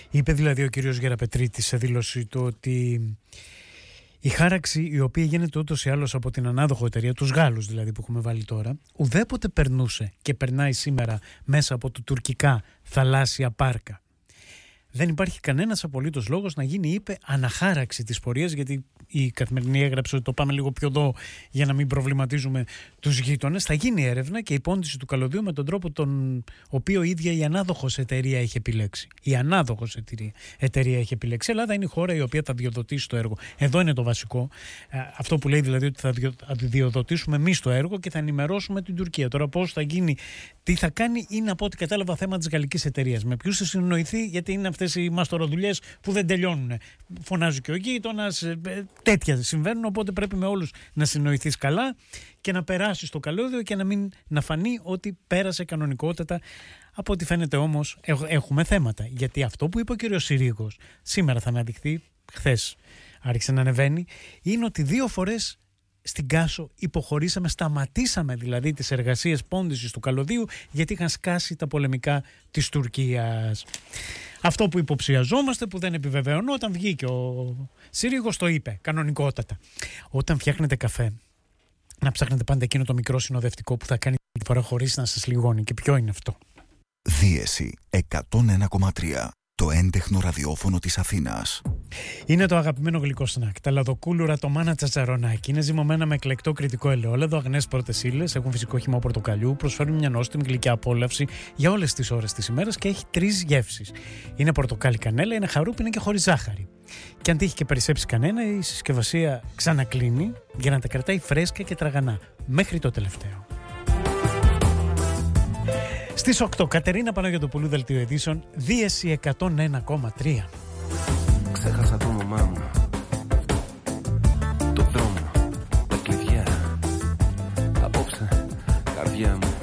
Είπε δηλαδή ο κύριος Γεραπετρίτης σε δήλωση του ότι η χάραξη, η οποία γίνεται ούτως ή άλλως από την ανάδοχο εταιρεία, τους Γάλλους δηλαδή που έχουμε βάλει τώρα, ουδέποτε περνούσε και περνάει σήμερα μέσα από το τουρκικά θαλάσσια πάρκα. Δεν υπάρχει κανένας απολύτως λόγος να γίνει, είπε, αναχάραξη της πορείας, γιατί η Καθημερινή έγραψε ότι το πάμε λίγο πιο εδώ για να μην προβληματίζουμε τους γείτονες. Θα γίνει έρευνα και η πόντιση του καλωδίου με τον τρόπο τον οποίο η ίδια η ανάδοχος εταιρεία έχει επιλέξει. Η ανάδοχος εταιρεία έχει επιλέξει. Η Ελλάδα είναι η χώρα η οποία θα διοδοτήσει το έργο. Εδώ είναι το βασικό. Αυτό που λέει δηλαδή ότι θα διοδοτήσουμε εμείς το έργο και θα ενημερώσουμε την Τουρκία. Τώρα πώς θα γίνει, τι θα κάνει, είναι από ό,τι κατάλαβα θέμα της γαλλικής εταιρείας. Με ποιους θα συνοηθεί, γιατί είναι αυτές οι μαστοροδουλειές που δεν τελειώνουν. Φωνάζει και ο γείτονας, τέτοια συμβαίνουν, οπότε πρέπει με όλους να συνοηθείς καλά και να περάσεις το καλώδιο και να φανεί ότι πέρασε κανονικότατα. Από ό,τι φαίνεται όμως έχουμε θέματα, γιατί αυτό που είπε ο κύριος Συρίγος σήμερα θα αναδειχθεί, χθες άρχισε να ανεβαίνει, είναι ότι 2 φορές στην Κάσο υποχωρήσαμε, σταματήσαμε δηλαδή τις εργασίες πόντισης του καλωδίου γιατί είχαν σκάσει τα πολεμικά της Τουρκίας. Αυτό που υποψιαζόμαστε, που δεν επιβεβαιωνόταν, βγήκε ο Συρίγος, το είπε κανονικότατα. Όταν φτιάχνετε καφέ, να ψάχνετε πάντα εκείνο το μικρό συνοδευτικό που θα κάνει τη φορά χωρίς να σας λιγώνει. Και ποιο είναι αυτό? Δίεση 101,3. Το έντεχνο ραδιόφωνο της Αθήνας. Είναι το αγαπημένο γλυκό σνακ. Τα λαδοκούλουρα, το μάνα τσατσαρονάκι. Είναι ζυμωμένα με εκλεκτό κριτικό ελαιόλαδο, αγνές πρώτες ύλες, έχουν φυσικό χυμό πορτοκαλιού, προσφέρουν μια νόστιμη γλυκιά απόλαυση για όλες τις ώρες της ημέρας και έχει 3 γεύσεις. Είναι πορτοκάλι κανέλα, είναι χαρούπινα και χωρίς ζάχαρη. Και αν τύχει και περισσέψει κανένα, η συσκευασία ξανακλίνει για να τα κρατάει φρέσκα και τραγανά μέχρι το τελευταίο. Στις 8, Κατερίνα Παναγιωτοπουλού, δελτίο ειδήσεων, Δίεση 101,3. Ξέχασα το όνομά μου, το δρόμο, τα κλειδιά. Απόψε, καρδιά μου,